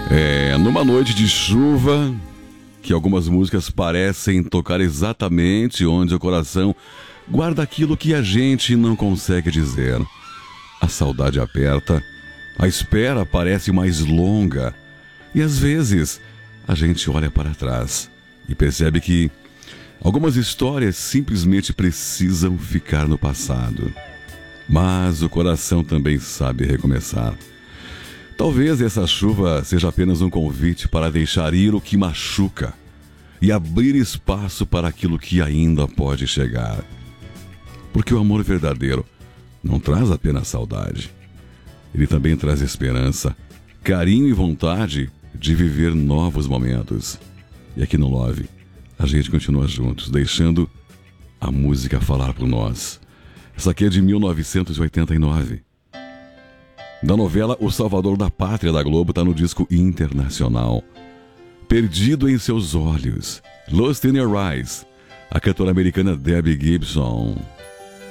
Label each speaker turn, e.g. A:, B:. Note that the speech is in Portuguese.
A: Numa noite de chuva, que algumas músicas parecem tocar exatamente onde o coração guarda aquilo que a gente não consegue dizer. A saudade aperta, a espera parece mais longa e às vezes a gente olha para trás e percebe que algumas histórias simplesmente precisam ficar no passado. Mas o coração também sabe recomeçar. Talvez essa chuva seja apenas um convite para deixar ir o que machuca e abrir espaço para aquilo que ainda pode chegar. Porque o amor verdadeiro não traz apenas saudade. Ele também traz esperança, carinho e vontade de viver novos momentos. E aqui no Love, a gente continua juntos, deixando a música falar por nós. Essa aqui é de 1989. Da novela O Salvador da Pátria da Globo, está no disco internacional. Perdido em Seus Olhos, Lost in Your Eyes, a cantora americana Debbie Gibson.